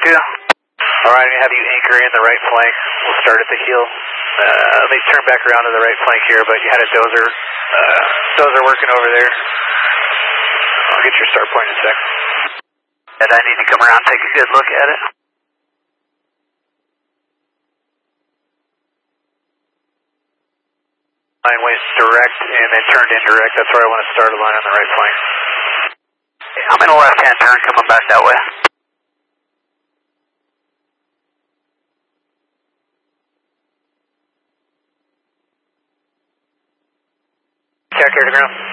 2. Alright, I'm going to have you anchor in the right flank. We'll start at the heel. Let me turn back around to the right flank here, but you had a dozer working over there. I'll get your start point in a sec. And I need to come around and take a good look at it. Line went direct and then turned indirect. That's where I want to start a line on the right flank. I'm in a left-hand turn coming back that way. Attack air to ground.